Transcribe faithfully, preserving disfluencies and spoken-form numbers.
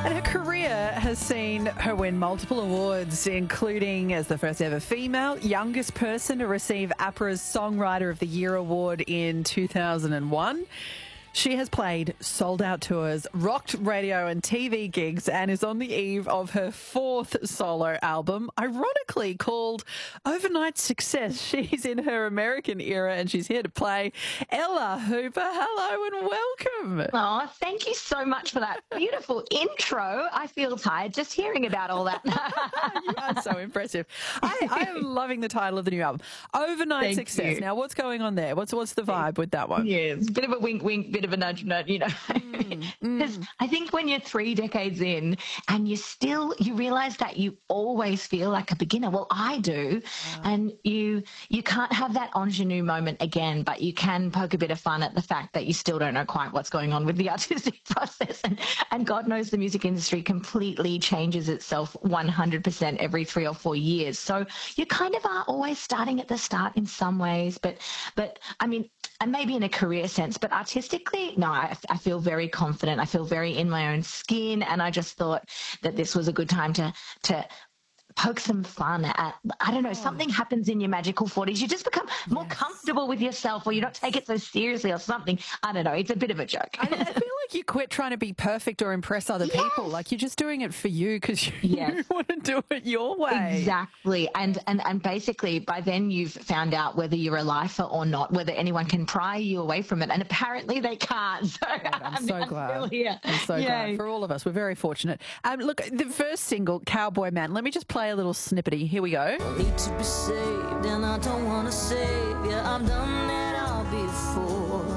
And her career has seen her win multiple awards, including as the first ever female youngest person to receive APRA's Songwriter of the Year award in two thousand one. She has played sold-out tours, rocked radio and T V gigs, and is on the eve of her fourth solo album, ironically called Overnight Success. She's in her American era and she's here to play. Ella Hooper, hello and welcome. Oh, thank you so much for that beautiful intro. I feel tired just hearing about all that. You are so impressive. I, I am loving the title of the new album, Overnight Thank Success. you. Now, what's going on there? What's what's the vibe with that one? Yeah, it's a bit of a wink, wink, bit of a nudge, nudge, you know. Because Mm, I think when you're three decades in and you still, you realize that you always feel like a beginner. Well, I do. And you you can't have that ingenue moment again, but you can poke a bit of fun at the fact that you still don't know quite what's going on with the artistic process. And, and God knows the music industry completely changes itself one hundred percent every three or four years. So you kind of are always starting at the start in some ways. But, but I mean, and maybe in a career sense, but artistically, no, I, I feel very confident. I feel very in my own skin. And I just thought that this was a good time to, to poke some fun at, I don't know, something happens in your magical forties. You just become more Yes. comfortable with yourself, or you don't take it so seriously or something. I don't know. It's a bit of a joke. I, I feel like you quit trying to be perfect or impress other Yes. people. Like you're just doing it for you because you, Yes. you want to do it your way. Exactly. And, and and basically by then you've found out whether you're a lifer or not, whether anyone can pry you away from it. And apparently they can't. So Good. I'm so I'm glad. still here. I'm so Yay. glad for all of us. We're very fortunate. Um, look, the first single, Cowboy Man, let me just play a little snippety. Here we go. Need to be saved, and I don't want to save you. I've done that all before.